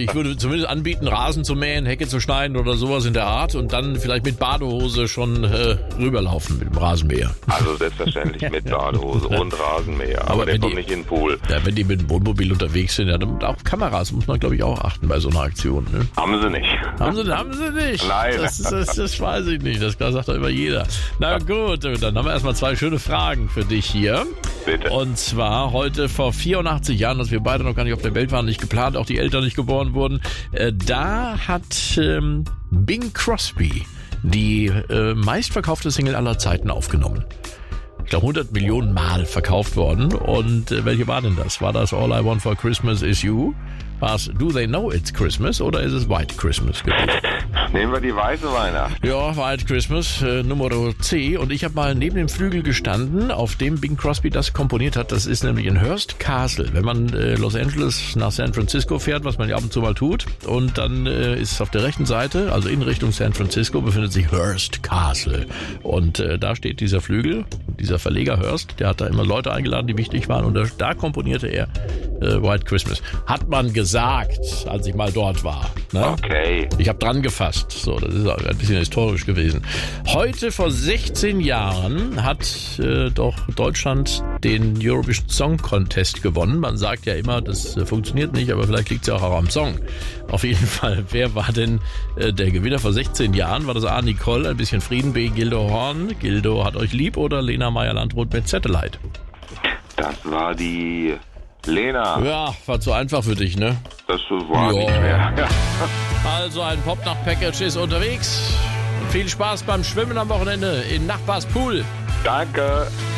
ich würde zumindest anbieten, Rasen zu mähen, Hecke zu schneiden oder sowas in der Art und dann vielleicht mit Badehose schon rüberlaufen mit dem Rasenmäher. Also selbstverständlich mit Badehose und Rasenmäher, aber der kommt nicht in den Pool. Ja, wenn die mit dem Wohnmobil unterwegs sind, ja, dann auch Kameras muss man, glaube ich, auch achten bei so einer Aktion. Ne? Haben sie nicht. Haben sie nicht? Nein. Das weiß ich nicht, das sagt doch immer jeder. Na gut, dann haben wir erstmal 2 schöne Fragen für dich hier. Bitte. Und zwar heute vor 84 Jahren, als wir beide noch gar nicht auf der Welt waren, nicht geplant, auch die Eltern nicht geboren wurden, da hat Bing Crosby die meistverkaufte Single aller Zeiten aufgenommen. Ich glaube 100 Millionen Mal verkauft worden. Und welche war denn das? War das All I Want for Christmas Is You? War es Do They Know It's Christmas oder ist es White Christmas gewesen? Nehmen wir die weiße Weihnacht. Ja, White Christmas, Nummer C. Und ich habe mal neben dem Flügel gestanden, auf dem Bing Crosby das komponiert hat. Das ist nämlich in Hearst Castle. Wenn man Los Angeles nach San Francisco fährt, was man ja ab und zu mal tut, und dann ist auf der rechten Seite, also in Richtung San Francisco, befindet sich Hearst Castle. Und da steht dieser Flügel, dieser Verleger Hearst, der hat da immer Leute eingeladen, die wichtig waren. Und da komponierte er White Christmas. Hat man gesagt, als ich mal dort war. Ne? Okay. Ich habe dran gefasst. So, das ist auch ein bisschen historisch gewesen. Heute vor 16 Jahren hat doch Deutschland den Eurovision Song Contest gewonnen. Man sagt ja immer, das funktioniert nicht, aber vielleicht liegt es ja auch am Song. Auf jeden Fall, wer war denn der Gewinner vor 16 Jahren? War das A. Nicole, ein bisschen Frieden, B. Gildo Horn, Gildo hat euch lieb oder Lena Meyer-Landrut mit Satellite? Das war die Lena. Ja, war zu einfach für dich, ne? Das war nicht schwer. Ja. Also ein Pop-Nacht-Package ist unterwegs. Viel Spaß beim Schwimmen am Wochenende in Nachbars Pool. Danke.